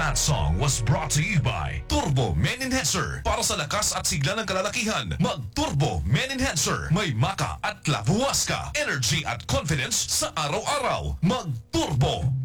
That song was brought to you by Turbo Men Enhancer. Para sa lakas at sigla ng kalalakihan, mag-Turbo Men Enhancer. May maka at lavuas ka. Energy at confidence sa araw-araw. Mag-Turbo